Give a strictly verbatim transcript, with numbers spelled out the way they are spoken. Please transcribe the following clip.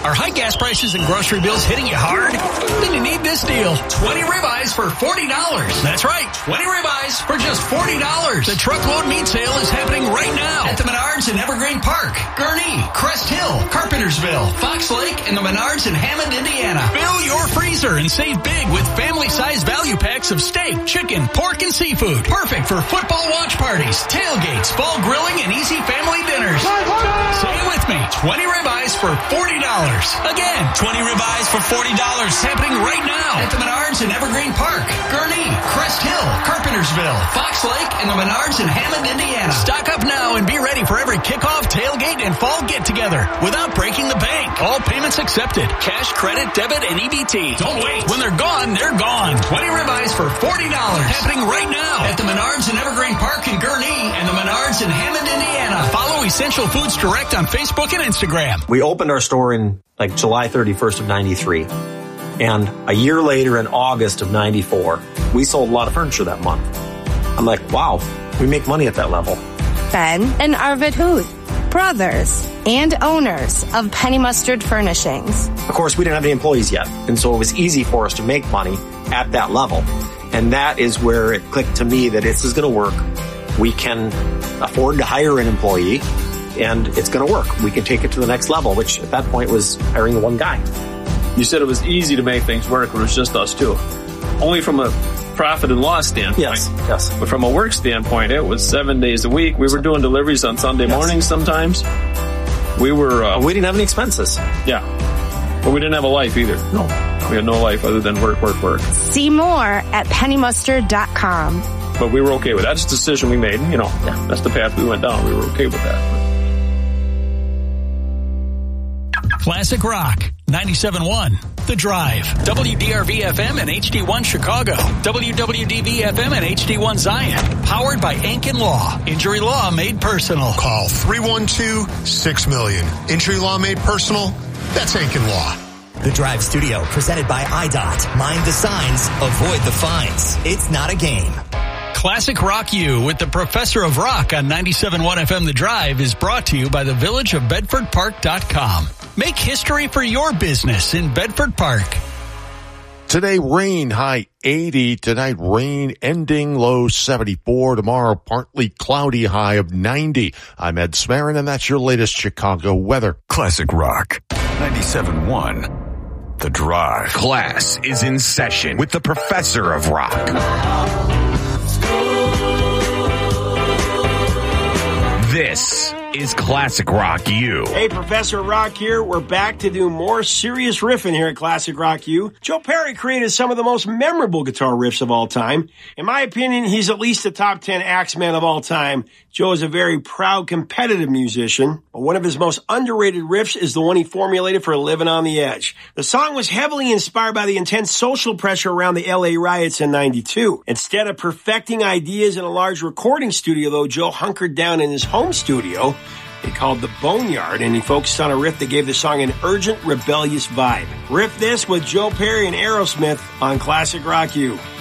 Are high gas prices and grocery bills hitting you hard? Then you need this deal. twenty ribeyes for forty dollars. That's right, twenty ribeyes for just forty dollars. The truckload meat sale is happening right now at the Menards in Evergreen Park, Gurnee, Crest Hill, Carpentersville, Fox Lake, and the Menards in Hammond, Indiana. Fill your freezer and save big with family-sized value packs of steak, chicken, pork, and seafood. Perfect for football watch parties, tailgates, fall grilling, and easy family dinners. Say it with me, twenty ribeyes for forty dollars. Again, twenty ribeyes for forty dollars. Happening right now at the Menards in Evergreen Park, Gurnee, Crest Hill, Carpentersville, Fox Lake, and the Menards in Hammond, Indiana. Stock up now and be ready for every kickoff, tailgate, and fall get-together without breaking the bank. All payments accepted. Cash, credit, debit, and E B T. Don't wait. When they're gone, they're gone. twenty ribeyes for forty dollars. Happening right now at the Menards in Evergreen Park in Gurnee and the Menards in Hammond, Indiana. Follow Essential Foods Direct on Facebook and Instagram. We opened our store in like July thirty-first of ninety-three. And a year later in August of ninety-four, we sold a lot of furniture that month. I'm like, wow, we make money at that level. Ben and Arvid Huth, brothers and owners of Penny Mustard Furnishings. Of course, we didn't have any employees yet, and so it was easy for us to make money at that level. And that is where it clicked to me that this is going to work. We can afford to hire an employee, and it's going to work. We can take it to the next level, which at that point was hiring one guy. You said it was easy to make things work when it was just us two. Only from a profit and loss standpoint. Yes, yes. But from a work standpoint, it was seven days a week. We were doing deliveries on Sunday yes. mornings sometimes. We were... Uh, we didn't have any expenses. Yeah. But we didn't have a life either. No. We had no life other than work, work, work. See more at penny mustard dot com. But we were okay with that. That's a decision we made. You know, yeah. that's the path we went down. We were okay with that. Classic Rock, ninety-seven point one, The Drive, W D R V F M and H D one Chicago, W W D V F M and H D one Zion, powered by Ankin Law. Injury law made personal. Call three one two, six million. Injury law made personal? That's Ankin Law. The Drive Studio, presented by I D O T. Mind the signs, avoid the fines. It's not a game. Classic Rock U with the Professor of Rock on ninety-seven point one F M The Drive is brought to you by the Village of Bedford Park dot com. Make history for your business in Bedford Park. Today, rain, high eighty. Tonight, rain, ending, low seventy-four. Tomorrow, partly cloudy, high of ninety. I'm Ed Smarin, and that's your latest Chicago weather. Classic Rock, ninety-seven point one. The Drive. Class is in session with the Professor of Rock. This is Classic Rock U. Hey, Professor Rock here. We're back to do more serious riffing here at Classic Rock U. Joe Perry created some of the most memorable guitar riffs of all time. In my opinion, he's at least the top ten axeman of all time. Joe is a very proud, competitive musician. But one of his most underrated riffs is the one he formulated for Living on the Edge. The song was heavily inspired by the intense social pressure around the L A riots in ninety-two. Instead of perfecting ideas in a large recording studio, though, Joe hunkered down in his home studio. He called the Boneyard, and he focused on a riff that gave the song an urgent, rebellious vibe. Riff this with Joe Perry and Aerosmith on Classic Rock U.